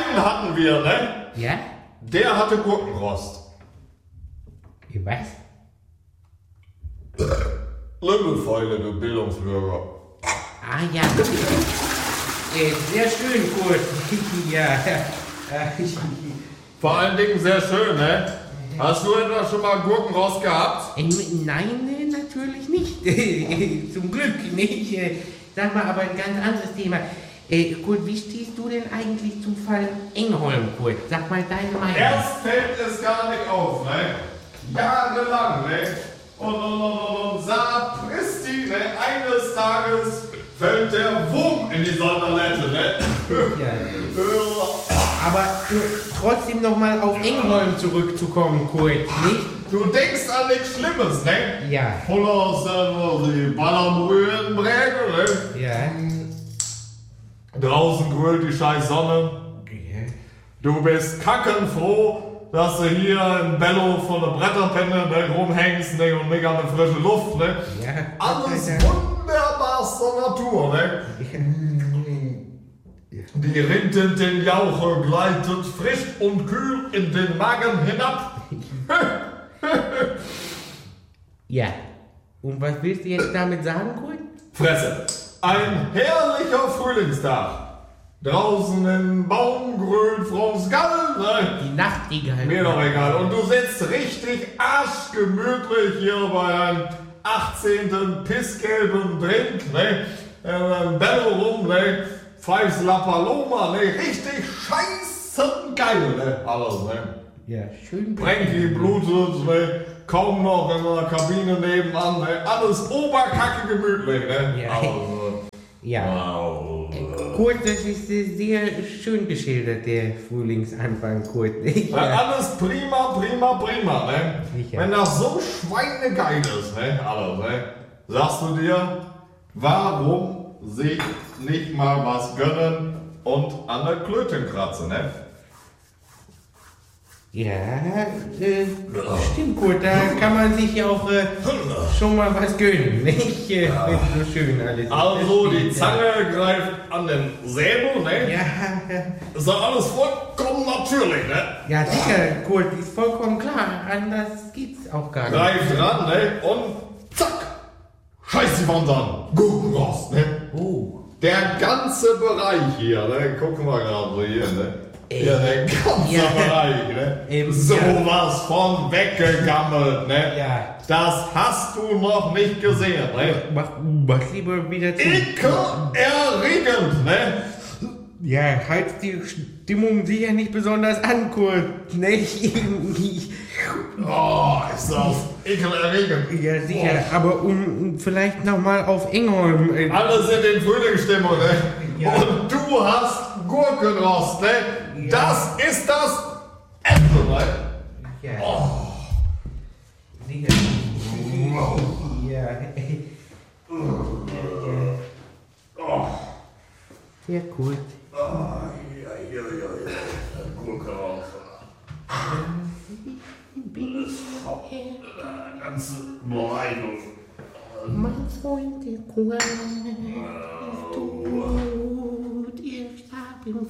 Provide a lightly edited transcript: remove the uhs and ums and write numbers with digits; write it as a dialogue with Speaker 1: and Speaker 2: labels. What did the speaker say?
Speaker 1: einen hatten wir, ne?
Speaker 2: Ja?
Speaker 1: Der hatte Gurkenrost.
Speaker 2: Was?
Speaker 1: Limmelfeile, du Bildungsbürger.
Speaker 2: Ah ja. Sehr schön, Kurt. Ja.
Speaker 1: Vor allen Dingen sehr schön, ne? Hast du etwa schon mal Gurkenrost gehabt?
Speaker 2: Nein, natürlich nicht. Zum Glück nicht. Sag mal, aber ein ganz anderes Thema. Kurt, wie stehst du denn eigentlich zum Fall Engholm, Kurt? Sag mal deine Meinung.
Speaker 1: Erst fällt es gar nicht auf, ne? Jahrelang, ne? Und sapristi, ne? Eines Tages fällt der Wurm in die Sonderlette, ne?
Speaker 2: Aber trotzdem nochmal auf Engholm zurückzukommen, Kurt, nicht?
Speaker 1: Du denkst an nichts Schlimmes, ne?
Speaker 2: Ja.
Speaker 1: Voll aus die Ballerbrühe in Brägel, ne?
Speaker 2: Ja.
Speaker 1: Draußen grüllt die scheiß Sonne. Du bist kackenfroh, dass du hier im Bello von der Bretterpenne ne, rumhängst ne, und nicht an der frische Luft. Ne?
Speaker 2: Ja.
Speaker 1: Alles wunderbarster Natur. Ne? Die rinnt den Jauche, gleitet frisch und kühl in den Magen hinab.
Speaker 2: Ja. Und was willst du jetzt damit sagen, Kurt?
Speaker 1: Fresse. Ein herrlicher Frühlingstag. Draußen im Baum grölt Frau's Gall. Ne?
Speaker 2: Die Nachtigall.
Speaker 1: Mir doch egal. Und du sitzt richtig arschgemütlich hier bei einem 18. pissgelben Drink, ne? Bello rum, ne? Pfeifst La Paloma, ne? Richtig scheißen geil, ne? Alles, ne?
Speaker 2: Ja, schön.
Speaker 1: Bränki blutet, ne? Kaum noch in der Kabine nebenan, ne? Alles oberkacke gemütlich, ne?
Speaker 2: Ja.
Speaker 1: Also,
Speaker 2: Ja.
Speaker 1: wow.
Speaker 2: Kurt, das ist sehr schön geschildert, der Frühlingsanfang, Kurt.
Speaker 1: Ja, alles prima, ne?
Speaker 2: Sicher.
Speaker 1: Wenn das so schweinegeil ist, ne? Alles, ne? Sagst du dir, warum sich nicht mal was gönnen und an der Klöten kratzen, ne?
Speaker 2: Ja, stimmt, Kurt, da kann man sich ja auch schon mal was gönnen, nicht? Wenn so schön alles ist.
Speaker 1: Also
Speaker 2: Das
Speaker 1: die
Speaker 2: stimmt,
Speaker 1: Zange greift an den Säbel, ne?
Speaker 2: Ja,
Speaker 1: Ist doch alles vollkommen natürlich, ne?
Speaker 2: ja, sicher, Kurt, ist vollkommen klar. Anders geht's auch gar nicht.
Speaker 1: Greift ran, ne? Und zack! Scheiß die Wand an! Gurkenrost, ne?
Speaker 2: Oh.
Speaker 1: Der ganze Bereich hier, ne? Gucken wir gerade so hier, ne? Ja, der ganze
Speaker 2: Ja.
Speaker 1: Bereich, ne?
Speaker 2: Eben,
Speaker 1: Sowas von weggegammelt, ne?
Speaker 2: Ja.
Speaker 1: Das hast du noch nicht gesehen, ne?
Speaker 2: Mach lieber wieder zu.
Speaker 1: Ekelerregend, ne?
Speaker 2: Ja, heizt die Stimmung sicher nicht besonders an, Kurt, nicht?
Speaker 1: Oh, ist das ekelerregend.
Speaker 2: Ja, sicher, aber um vielleicht nochmal auf Engholm.
Speaker 1: Alle sind in Frühlingsstimmung, ne?
Speaker 2: Ja.
Speaker 1: Und du hast Gurkenrost, ne?
Speaker 2: Ja.
Speaker 1: Das ist das Essen, ne?
Speaker 2: Ja.
Speaker 1: Oh.
Speaker 2: Sicher.
Speaker 1: Wow.
Speaker 2: Ja.
Speaker 1: Oh.
Speaker 2: Sehr gut.
Speaker 1: Gurkenrost. Ganze Beleidigung.
Speaker 2: Mein Freund, der Kuh ist tot. Ich hab ihn